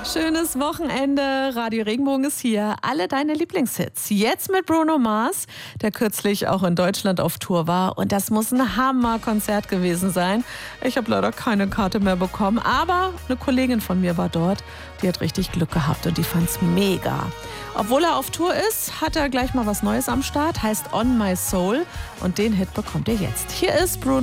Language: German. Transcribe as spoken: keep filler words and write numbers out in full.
Schönes Wochenende. Radio Regenbogen ist hier. Alle deine Lieblingshits. Jetzt mit Bruno Mars, der kürzlich auch in Deutschland auf Tour war. Und das muss ein Hammerkonzert gewesen sein. Ich habe leider keine Karte mehr bekommen. Aber eine Kollegin von mir war dort. Die hat richtig Glück gehabt und die fand's mega. Obwohl er auf Tour ist, hat er gleich mal was Neues am Start. Heißt On My Soul. Und den Hit bekommt ihr jetzt. Hier ist Bruno.